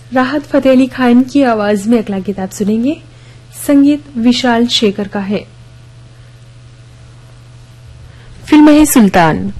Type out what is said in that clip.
राहत फतेह अली खान की आवाज में अगला गीत आप सुनेंगे। संगीत विशाल शेखर का है। फिल्म है सुल्तान।